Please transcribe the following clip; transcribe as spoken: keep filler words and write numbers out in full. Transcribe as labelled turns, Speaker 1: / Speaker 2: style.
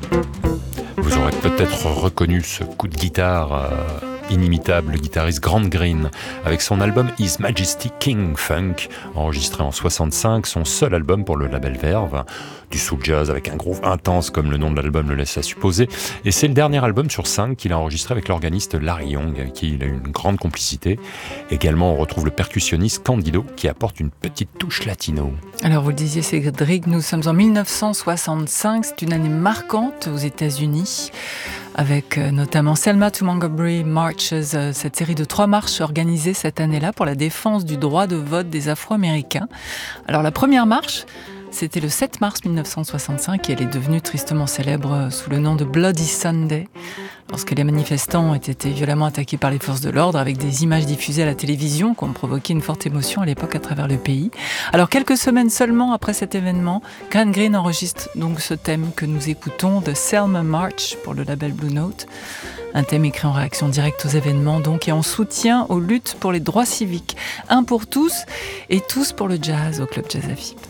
Speaker 1: Vous aurez peut-être reconnu ce coup de guitare euh, inimitable, le guitariste Grant Green, avec son album His Majesty King Funk, enregistré en soixante-cinq, son seul album pour le label Verve, du soul jazz avec un groove intense comme le nom de l'album le laisse à supposer, et c'est le dernier album sur cinq qu'il a enregistré avec l'organiste Larry Young, avec qui il a eu une grande complicité. Également, on retrouve le percussionniste Candido, qui apporte une petite touche latino.
Speaker 2: Alors vous le disiez Cédric, nous sommes en mille neuf cent soixante-cinq, c'est une année marquante aux États-Unis, avec notamment Selma to Montgomery Marches, cette série de trois marches organisées cette année-là pour la défense du droit de vote des Afro-Américains. Alors la première marche, c'était le sept mars mille neuf cent soixante-cinq et elle est devenue tristement célèbre sous le nom de Bloody Sunday, lorsque les manifestants ont été violemment attaqués par les forces de l'ordre avec des images diffusées à la télévision qui ont provoqué une forte émotion à l'époque à travers le pays. Alors quelques semaines seulement après cet événement, Grant Green enregistre donc ce thème que nous écoutons de Selma March pour le label Blue Note. Un thème écrit en réaction directe aux événements donc et en soutien aux luttes pour les droits civiques. Un pour tous et tous pour le jazz au Club Jazz à Vip.